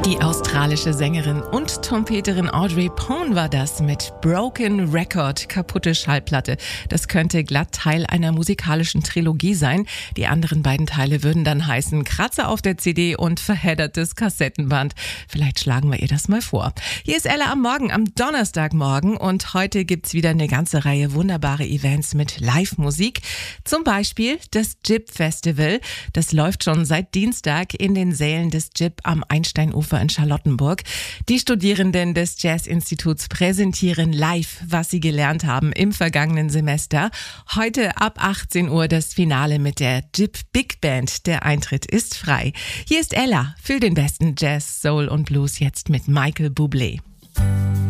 Die australische Sängerin und Trompeterin Audrey Pone war das mit Broken Record, kaputte Schallplatte. Das könnte glatt Teil einer musikalischen Trilogie sein. Die anderen beiden Teile würden dann heißen Kratzer auf der CD und verheddertes Kassettenband. Vielleicht schlagen wir ihr das mal vor. Hier ist Ella am Morgen, am Donnerstagmorgen, und heute gibt's wieder eine ganze Reihe wunderbare Events mit Live-Musik. Zum Beispiel das JIP Festival. Das läuft schon seit Dienstag in den Sälen des JIP am Einsteinufer in Charlottenburg. Die Studierenden des Jazz-Instituts präsentieren live, was sie gelernt haben im vergangenen Semester. Heute ab 18 Uhr das Finale mit der JIP Big Band. Der Eintritt ist frei. Hier ist Ella für den besten Jazz, Soul und Blues jetzt mit Michael Bublé.